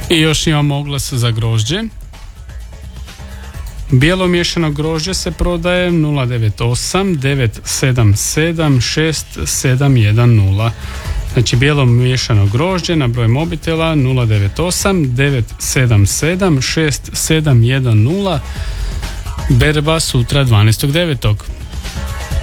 I još imamo oglas za grožđe. Bijelo miješano grožđe se prodaje 098 977 6710. Znači bijelo miješano grožđe na broj mobitela 098 977 6710. Berba sutra 12.9.